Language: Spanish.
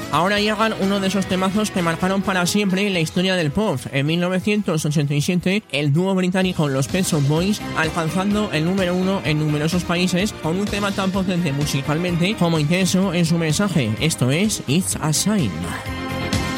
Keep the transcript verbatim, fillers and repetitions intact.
Ahora llegan uno de esos temazos que marcaron para siempre la historia del pop. En mil novecientos ochenta y siete, el dúo británico Los Pet Shop Boys alcanzando el número uno en numerosos países con un tema tan potente musicalmente como intenso en su mensaje. Esto es It's a Sign.